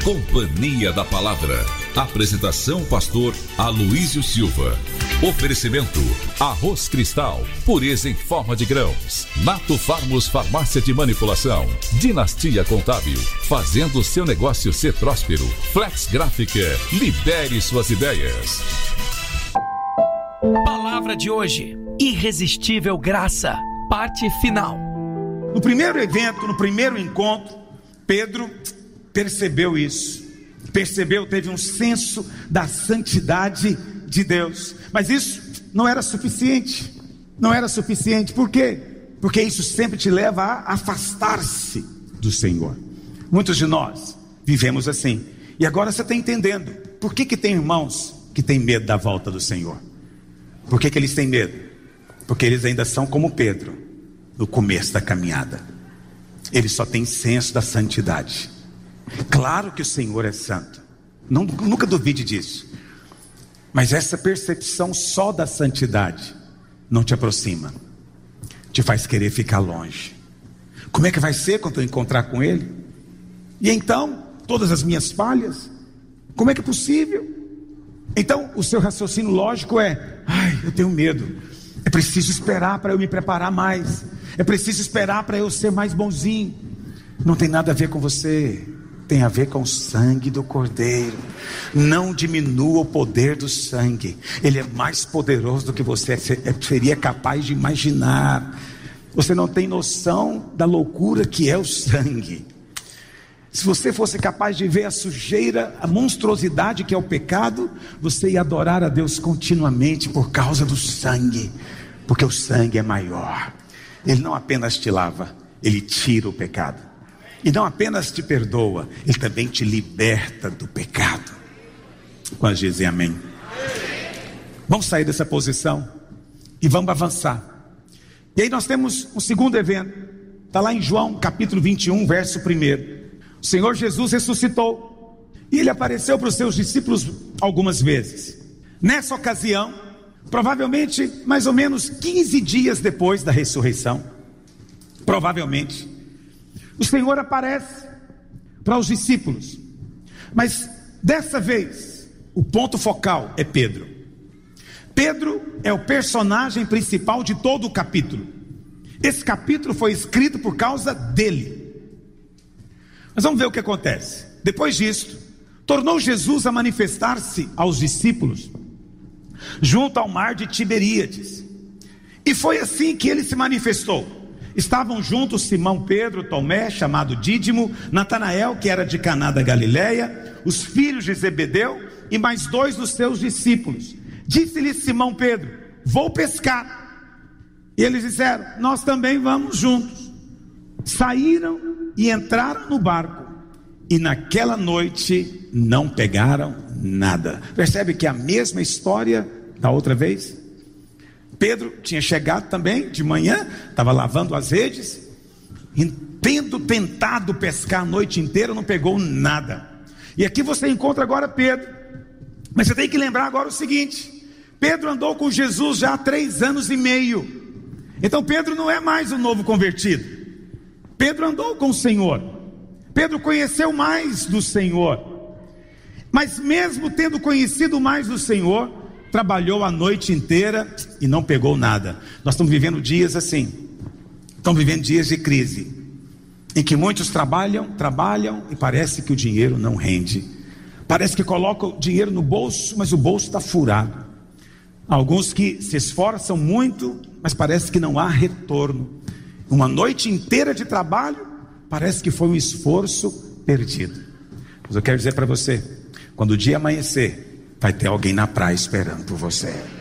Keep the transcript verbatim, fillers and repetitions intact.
Companhia da Palavra. Apresentação pastor Aloísio Silva. Oferecimento Arroz Cristal, pureza em forma de grãos. Nato Farmos Farmácia de Manipulação. Dinastia Contábil, fazendo seu negócio ser próspero. Flex Gráfica, libere suas ideias. Palavra de hoje: irresistível graça, parte final. No primeiro evento, no primeiro encontro, Pedro percebeu isso, percebeu, teve um senso da santidade de Deus, mas isso não era suficiente, não era suficiente. Por quê? Porque isso sempre te leva a afastar-se do Senhor. Muitos de nós vivemos assim, e agora você está entendendo por que que tem irmãos que têm medo da volta do Senhor. Por que que eles têm medo? Porque eles ainda são como Pedro, no começo da caminhada. Eles só têm senso da santidade. Claro que o Senhor é santo, não, nunca duvide disso, mas essa percepção só da santidade não te aproxima, te faz querer ficar longe. Como é que vai ser quando eu encontrar com Ele? E então, todas as minhas falhas, como é que é possível? Então o seu raciocínio lógico é: ai, eu tenho medo, é preciso esperar para eu me preparar mais, é preciso esperar para eu ser mais bonzinho. Não tem nada a ver com você, tem a ver com o sangue do Cordeiro. Não diminua o poder do sangue, ele é mais poderoso do que você seria capaz de imaginar. Você não tem noção da loucura que é o sangue. Se você fosse capaz de ver a sujeira, a monstruosidade que é o pecado, você ia adorar a Deus continuamente por causa do sangue, porque o sangue é maior. Ele não apenas te lava, ele tira o pecado. E não apenas te perdoa, ele também te liberta do pecado. Quando dizem amém? Amém. Vamos sair dessa posição e vamos avançar. E aí nós temos um segundo evento. Está lá em João capítulo vinte e um, verso primeiro. O Senhor Jesus ressuscitou e ele apareceu para os seus discípulos algumas vezes. Nessa ocasião, provavelmente mais ou menos quinze dias depois da ressurreição, provavelmente, o Senhor aparece para os discípulos, mas dessa vez o ponto focal é Pedro. Pedro é o personagem principal de todo o capítulo. Esse capítulo foi escrito por causa dele. Mas vamos ver o que acontece. Depois disso, tornou Jesus a manifestar-se aos discípulos junto ao mar de Tiberíades, e foi assim que ele se manifestou. Estavam juntos Simão Pedro, Tomé, chamado Dídimo, Natanael, que era de Caná da Galileia, os filhos de Zebedeu e mais dois dos seus discípulos. Disse-lhe Simão Pedro: vou pescar. E eles disseram: nós também vamos juntos. Saíram e entraram no barco, e naquela noite não pegaram nada. Percebe que é a mesma história da outra vez? Pedro tinha chegado também de manhã, estava lavando as redes, e tendo tentado pescar a noite inteira, não pegou nada. E aqui você encontra agora Pedro, mas você tem que lembrar agora o seguinte: Pedro andou com Jesus já há três anos e meio. Então Pedro não é mais um novo convertido. Pedro andou com o Senhor, Pedro conheceu mais do Senhor, mas mesmo tendo conhecido mais do Senhor, trabalhou a noite inteira e não pegou nada. Nós estamos vivendo dias assim, estamos vivendo dias de crise, em que muitos trabalham, trabalham e parece que o dinheiro não rende. Parece que colocam o dinheiro no bolso, mas o bolso está furado. Alguns que se esforçam muito, mas parece que não há retorno. Uma noite inteira de trabalho, parece que foi um esforço perdido. Mas eu quero dizer para você, quando o dia amanhecer, vai ter alguém na praia esperando por você.